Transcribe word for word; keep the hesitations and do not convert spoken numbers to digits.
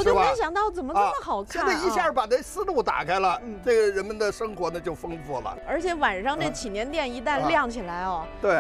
我都没想到怎么这么好看、啊啊。现在一下把这思路打开了，嗯，这个人们的生活呢就丰富了。 而且晚上这祈年殿一旦亮起来哦， 对。